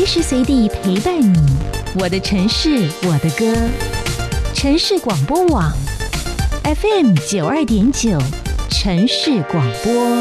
随时随地陪伴你。我的城市，我的歌。城市广播网 FM92.9，城市广播。